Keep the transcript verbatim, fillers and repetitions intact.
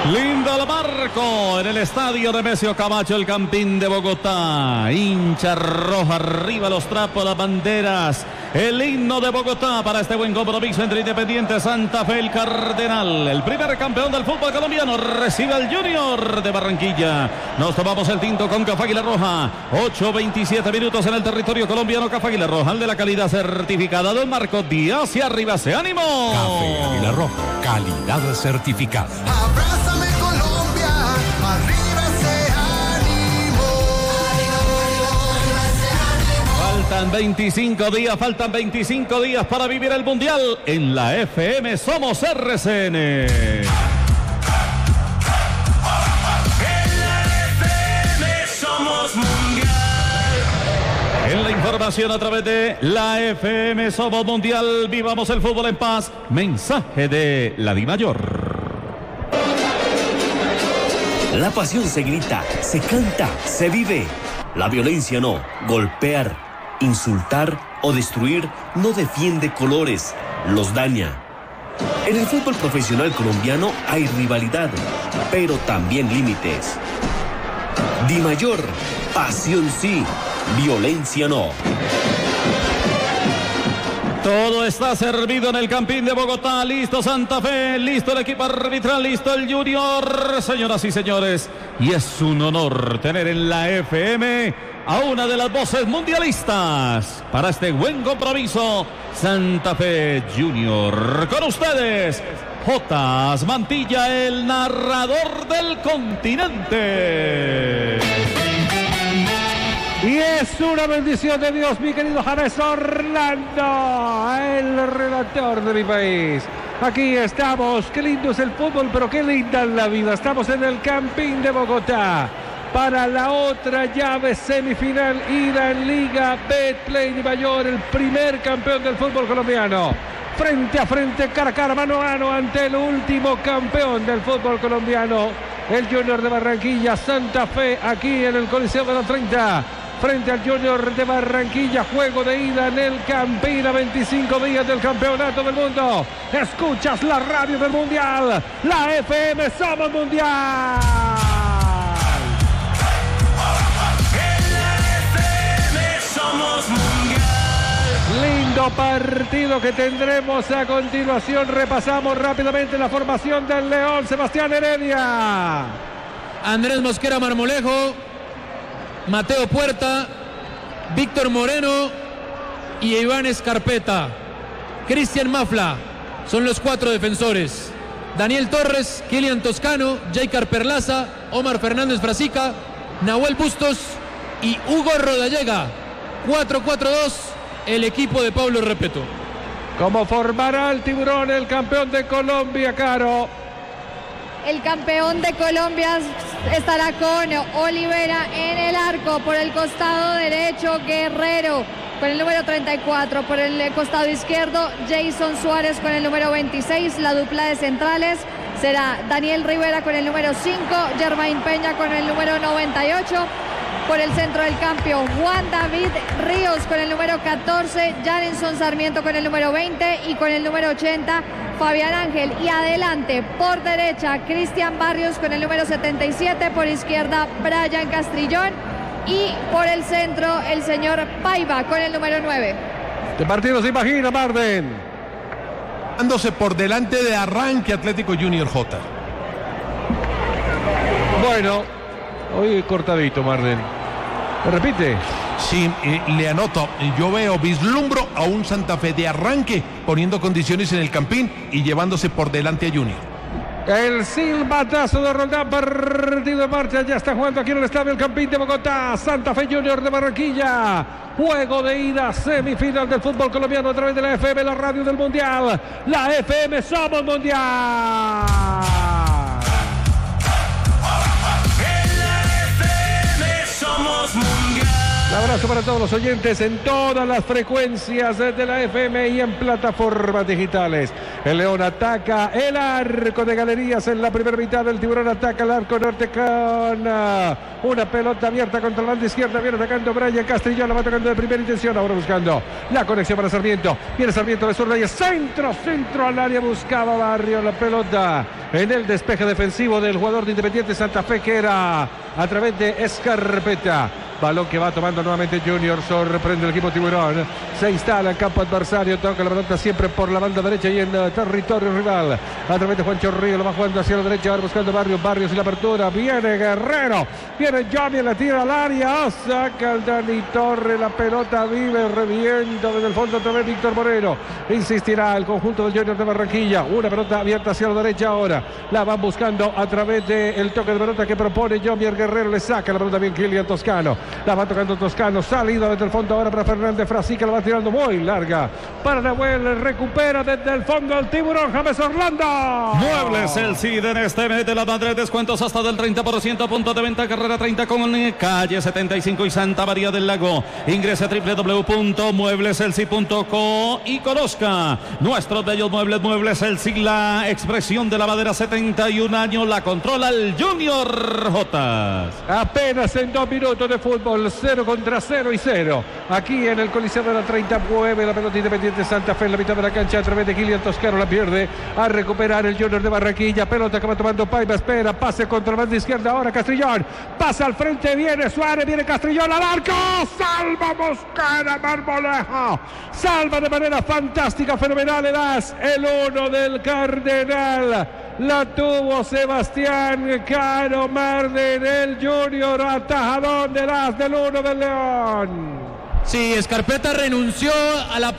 Lindo el marco en el estadio Nemesio Camacho, el Campín de Bogotá. Hincha roja arriba, los trapos, las banderas. El himno de Bogotá para este buen compromiso entre Independiente Santa Fe y el Cardenal. El primer campeón del fútbol colombiano recibe al Junior de Barranquilla. Nos tomamos el tinto con Café Águila Roja. ocho veintisiete minutos en el territorio colombiano. Café Águila Roja, el de la calidad certificada. Don Marco Díaz y arriba se ánimo. Café Águila Roja, calidad certificada. Abrázame Colombia, arriba ese ánimo. Faltan veinticinco días, faltan veinticinco días para vivir el Mundial. En la F M somos R C N. En la F M somos mundial. En la información a través de la F M somos mundial. Vivamos el fútbol en paz. Mensaje de la Dimayor. La pasión se grita, se canta, se vive. La violencia no. Golpear, insultar o destruir no defiende colores, los daña. En el fútbol profesional colombiano hay rivalidad, pero también límites. Dimayor, pasión sí, violencia no. Todo está servido en el Campín de Bogotá. Listo Santa Fe, listo el equipo arbitral, listo el Junior. Señoras y señores, y es un honor tener en la F M a una de las voces mundialistas para este buen compromiso. Santa Fe Junior. Con ustedes, Jotas Mantilla, el narrador del continente. Y es una bendición de Dios, mi querido James Orlando, el redactor de mi país. Aquí estamos, qué lindo es el fútbol, pero qué linda es la vida. Estamos en el Campín de Bogotá para la otra llave semifinal, ida en Liga Betplay Dimayor, el primer campeón del fútbol colombiano. Frente a frente, cara a cara, mano a mano, ante el último campeón del fútbol colombiano, el Junior de Barranquilla. Santa Fe, aquí en el Coliseo de los treinta. Frente al Junior de Barranquilla, juego de ida en el Campín a veinticinco días del campeonato del mundo. Escuchas la radio del Mundial, la F M somos mundial. En la F M somos mundial. Lindo partido que tendremos a continuación. Repasamos rápidamente la formación del León. Sebastián Heredia. Andrés Mosquera Marmolejo, Mateo Puerta, Víctor Moreno y Iván Escarpeta. Cristian Mafla son los cuatro defensores. Daniel Torres, Kilian Toscano, Jaicar Perlaza, Omar Fernández Frasica, Nahuel Bustos y Hugo Rodallega. cuatro cuatro dos, el equipo de Pablo Repeto. ¿Cómo formará el Tiburón, el campeón de Colombia, Caro? El campeón de Colombia estará con Olivera en el arco, por el costado derecho Guerrero con el número treinta y cuatro, por el costado izquierdo Jason Suárez con el número veintiséis, la dupla de centrales será Daniel Rivera con el número cinco, Germain Peña con el número noventa y ocho, por el centro del campo Juan David Ríos con el número catorce, Jarenson Sarmiento con el número veinte y con el número ochenta Fabián Ángel, y adelante por derecha Cristian Barrios con el número setenta y siete, por izquierda Brian Castrillón y por el centro el señor Paiva con el número nueve. ¿Qué partido se imagina, Marden? Dándose por delante de arranque Atlético Junior J. Bueno, hoy cortadito, Marden. ¿Me repite? Sí, eh, le anoto, yo veo, vislumbro a un Santa Fe de arranque, poniendo condiciones en el Campín y llevándose por delante a Junior. El silbatazo de Roldán, partido en marcha, ya está jugando aquí en el estadio El Campín de Bogotá. Santa Fe Junior de Barranquilla, juego de ida, semifinal del fútbol colombiano a través de la F M, la radio del Mundial. La F M somos mundial. En la F M somos mundial. Un abrazo para todos los oyentes en todas las frecuencias de la F M y en plataformas digitales. El León ataca el arco de Galerías en la primera mitad. El Tiburón ataca el arco norte con uh, una pelota abierta contra la banda izquierda. Viene atacando Brian Castrillón, la va tocando de primera intención. Ahora buscando la conexión para Sarmiento. Viene Sarmiento de zurda y es centro, centro al área. Buscaba Barrio la pelota en el despeje defensivo del jugador de Independiente Santa Fe, que era a través de Escarpeta. Balón que va tomando nuevamente Junior. Sorprende el equipo Tiburón. Se instala en campo adversario. Toca la pelota siempre por la banda derecha y en uh, territorio rival. A través de Juancho Río. Lo va jugando hacia la derecha. Ahora buscando Barrios. Barrios y la apertura. Viene Guerrero. Viene Johnny. La tira al área. Saca el Dani Torre. La pelota vive. Revienta desde el fondo otra vez Víctor Moreno. Insistirá el conjunto del Junior de Barranquilla. Una pelota abierta hacia la derecha ahora. La van buscando a través del toque de pelota que propone Johnny Guerrero. Le saca la pelota bien Kilian Toscano. La va tocando Toscano, salida desde el fondo ahora para Fernández Frasica, la va tirando muy larga para Nahuel, recupera desde el fondo el Tiburón, James Orlando. Muebles El Cid en este mes de la madre, descuentos hasta del treinta por ciento, punto de venta, carrera treinta con calle setenta y cinco y Santa María del Lago. Ingrese a doble u doble u doble u punto muebles el cid punto co y conozca nuestros bellos muebles. Muebles El Cid, la expresión de la madera, setenta y un años, la controla el Junior Jotas. Apenas en dos minutos de fútbol, cero contra cero y cero. Aquí en el Coliseo de la treinta y nueve, la pelota Independiente Santa Fe en la mitad de la cancha a través de Kilian Toscano, la pierde a recuperar el Junior de Barranquilla. Pelota que va tomando Paiva, espera, pase contra la banda izquierda, ahora Castrillón, pasa al frente, viene Suárez, viene Castrillón al arco, salva Mosquera, Marmolejo, salva de manera fantástica, fenomenal el as, el uno del Cardenal. La tuvo Sebastián Caro Marden, el Junior atajadón del as del uno del León. Sí, Escarpeta renunció a la